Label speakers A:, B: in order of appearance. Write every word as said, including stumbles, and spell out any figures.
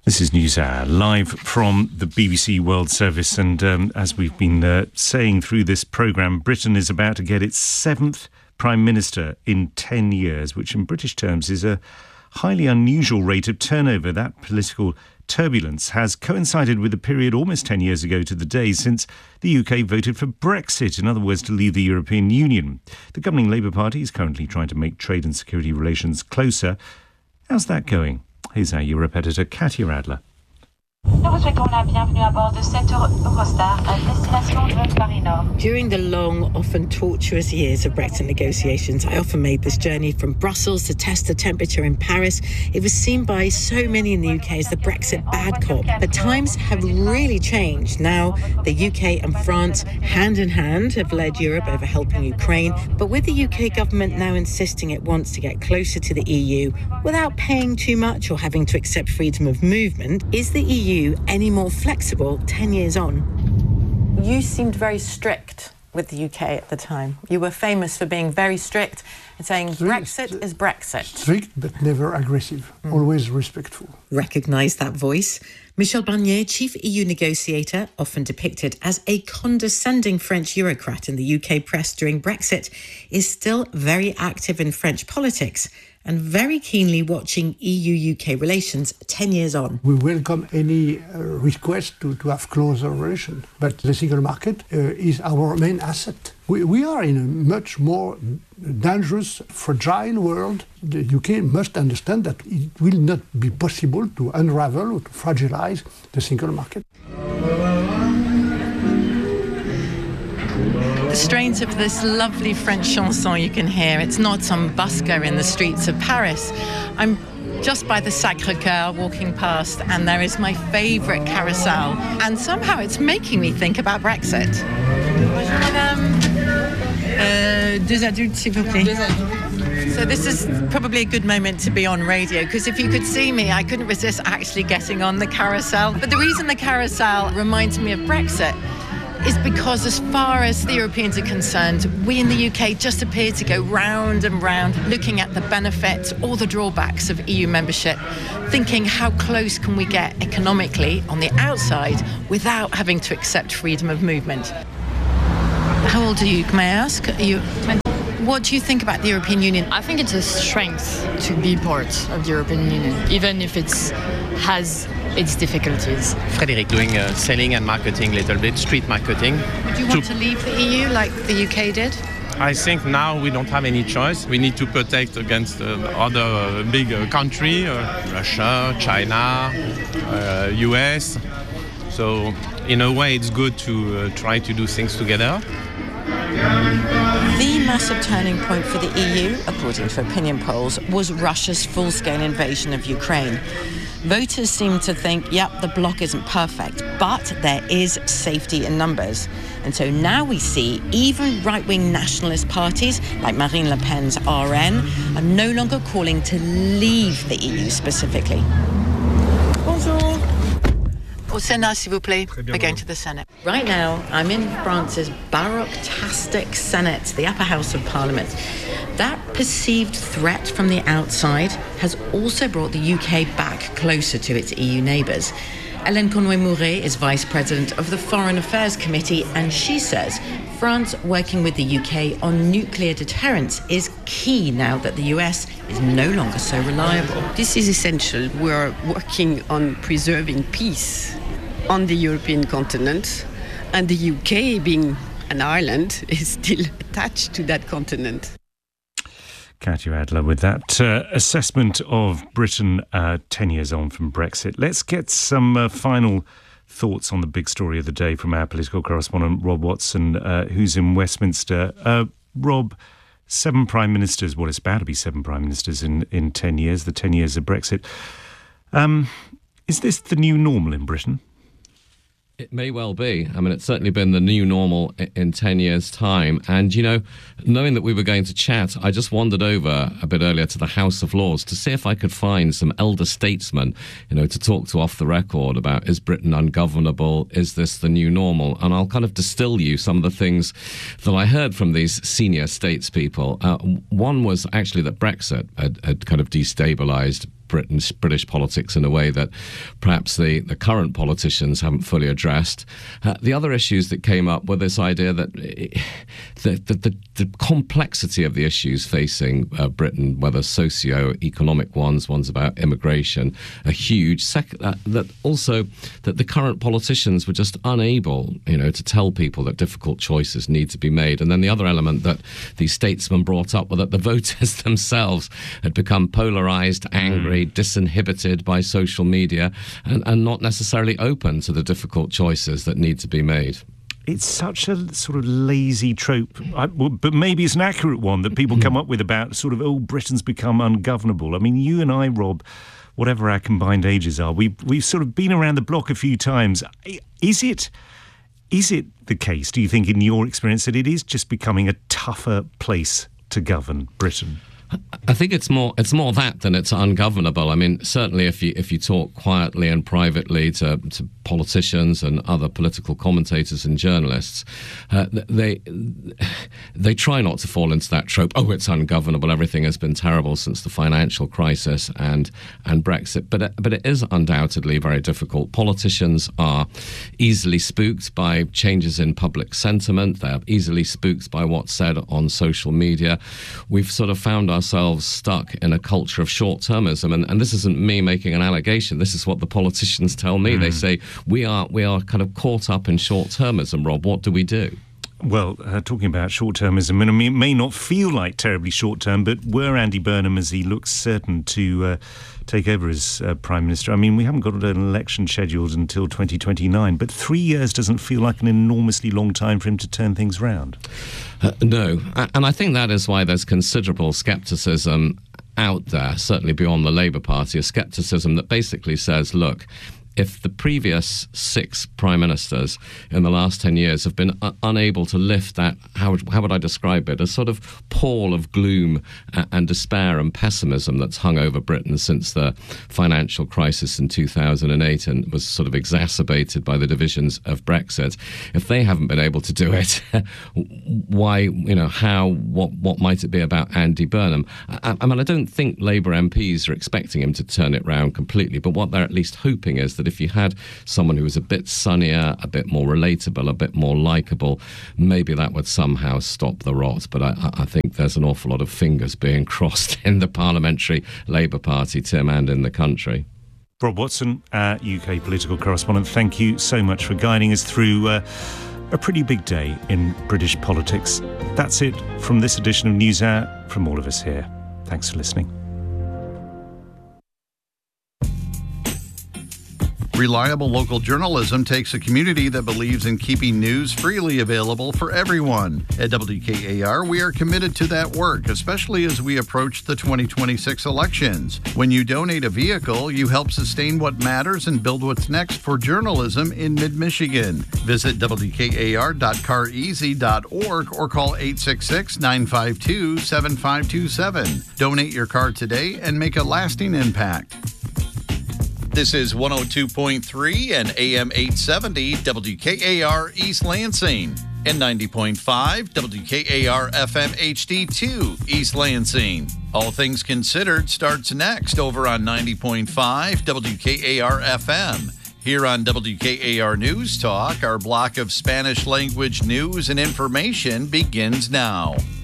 A: This is NewsHour, live from the B B C World Service. And um, as we've been uh, saying through this programme, Britain is about to get its seventh Prime Minister in ten years, which in British terms is a highly unusual rate of turnover. That political turbulence has coincided with a period almost ten years ago to the day since the U K voted for Brexit, in other words, to leave the European Union. The governing Labour Party is currently trying to make trade and security relations closer. How's that going? Here's our Europe editor, Katia Adler.
B: During the long, often tortuous years of Brexit negotiations, I often made this journey from Brussels to test the temperature in Paris. It was seen by so many in the U K as the Brexit bad cop. But times have really changed. Now, the U K and France, hand in hand, have led Europe over helping Ukraine. But with the U K government now insisting it wants to get closer to the E U without paying too much or having to accept freedom of movement, is the E U any more flexible ten years on?
C: You seemed very strict with the U K at the time. You were famous for being very strict and saying strict, Brexit is Brexit.
D: Strict but never aggressive, mm. always respectful.
B: Recognise that voice? Michel Barnier, chief E U negotiator, often depicted as a condescending French bureaucrat in the U K press during Brexit, is still very active in French politics and very keenly watching E U-U K relations ten years on.
D: We welcome any uh, request to, to have closer relations, but the single market uh, is our main asset. We, we are in a much more dangerous, fragile world. The U K must understand that it will not be possible to unravel or to fragilize the single market.
C: The strains of this lovely French chanson you can hear. It's not some busker in the streets of Paris. I'm just by the Sacré-Cœur walking past, and there is my favourite carousel. And somehow it's making me think about Brexit. Um, uh, deux adultes, s'il vous plaît. So this is probably a good moment to be on radio, because if you could see me, I couldn't resist actually getting on the carousel. But the reason the carousel reminds me of Brexit is because as far as the Europeans are concerned, we in the U K just appear to go round and round looking at the benefits or the drawbacks of E U membership, thinking how close can we get economically on the outside without having to accept freedom of movement. How old are you, may I ask? Are you... What do you think about the European Union?
E: I think it's a strength to be part of the European Union, even if it has its difficulties.
F: Frédéric, doing uh, selling and marketing a little bit, street marketing.
C: Would you want to, to leave the E U like the U K did?
F: I think now we don't have any choice. We need to protect against uh, other uh, big uh, countries, uh, Russia, China, uh, U S. So in a way it's good to uh, try to do things together.
B: The massive turning point for the E U, according to opinion polls, was Russia's full-scale invasion of Ukraine. Voters seem to think, yep, the bloc isn't perfect, but there is safety in numbers. And so now we see even right-wing nationalist parties, like Marine Le Pen's R N, are no longer calling to leave the E U specifically. Bonjour. Au Sénat, s'il vous plaît. We're going to the Senate. Right now, I'm in France's baroque-tastic Senate, the upper house of Parliament. That perceived threat from the outside has also brought the U K back closer to its E U neighbours. Hélène Conway-Mouret is Vice President of the Foreign Affairs Committee, and she says France working with the U K on nuclear deterrence is key now that the U S is no longer so reliable.
G: This is essential. We are working on preserving peace on the European continent, and the U K, being an island, is still attached to that continent.
A: Katia Adler with that uh, assessment of Britain uh, ten years on from Brexit. Let's get some uh, final thoughts on the big story of the day from our political correspondent, Rob Watson, uh, who's in Westminster. Uh, Rob, seven prime ministers, well, it's about to be seven prime ministers in, in ten years, the ten years of Brexit. Um, is this the new normal in Britain?
H: It may well be. I mean, it's certainly been the new normal in ten years' time. And, you know, knowing that we were going to chat, I just wandered over a bit earlier to the House of Lords to see if I could find some elder statesmen, you know, to talk to off the record about, is Britain ungovernable? Is this the new normal? And I'll kind of distill you some of the things that I heard from these senior statespeople. Uh, one was actually that Brexit had, had kind of destabilised Britain's British politics in a way that perhaps the, the current politicians haven't fully addressed. Uh, the other issues that came up were this idea that the, the, the, the complexity of the issues facing uh, Britain, whether socio-economic ones, ones about immigration, are huge. Sec- uh, that also that the current politicians were just unable, you know, to tell people that difficult choices need to be made. And then the other element that these statesmen brought up were that the voters themselves had become polarised, angry, mm. disinhibited by social media, and, and not necessarily open to the difficult choices that need to be made.
A: It's such a sort of lazy trope, I, well, but maybe it's an accurate one that people come up with about sort of, oh, Britain's become ungovernable. I mean, you and I, Rob, whatever our combined ages are, we've, we've sort of been around the block a few times. Is it, is it the case, do you think, in your experience, that it is just becoming a tougher place to govern Britain?
H: I think it's more it's more that than it's ungovernable. I mean, certainly if you if you talk quietly and privately to, to politicians and other political commentators and journalists, uh, they they try not to fall into that trope. Oh, it's ungovernable. Everything has been terrible since the financial crisis and and Brexit. But but it is undoubtedly very difficult. Politicians are easily spooked by changes in public sentiment. They're easily spooked by what's said on social media. We've sort of found ourselves stuck in a culture of short-termism, and, and this isn't me making an allegation. This is what the politicians tell me. Mm. They say we are we are kind of caught up in short-termism. Rob, what do we do?
A: Well, uh, talking about short-termism, and I mean, it may not feel like terribly short-term, but were Andy Burnham, as he looks certain to uh, take over as uh, Prime Minister, I mean, we haven't got an election scheduled until twenty twenty-nine, but three years doesn't feel like an enormously long time for him to turn things round.
H: Uh, no, and I think that is why there's considerable scepticism out there, certainly beyond the Labour Party, a scepticism that basically says, look, if the previous six prime ministers in the last ten years have been uh, unable to lift that, how would, how would I describe it, a sort of pall of gloom uh, and despair and pessimism that's hung over Britain since the financial crisis in two thousand eight and was sort of exacerbated by the divisions of Brexit. If they haven't been able to do it, why, you know, how, what, what might it be about Andy Burnham? I, I mean, I don't think Labour M Ps are expecting him to turn it round completely, but what they're at least hoping is that if you had someone who was a bit sunnier, a bit more relatable, a bit more likeable, maybe that would somehow stop the rot. But I, I think there's an awful lot of fingers being crossed in the Parliamentary Labour Party, Tim, and in the country.
A: Rob Watson, our U K political correspondent, thank you so much for guiding us through uh, a pretty big day in British politics. That's it from this edition of NewsHour from all of us here. Thanks for listening.
I: Reliable local journalism takes a community that believes in keeping news freely available for everyone. At W K A R, we are committed to that work, especially as we approach the twenty twenty-six elections. When you donate a vehicle, you help sustain what matters and build what's next for journalism in mid-Michigan. Visit W K A R dot car easy dot org or call eight six six, nine five two, seven five two seven. Donate your car today and make a lasting impact. This is one oh two point three and A M eight seventy W K A R East Lansing and ninety point five W K A R F M H D two East Lansing. All Things Considered starts next over on ninety point five W K A R F M. Here on W K A R News Talk, our block of Spanish language news and information begins now.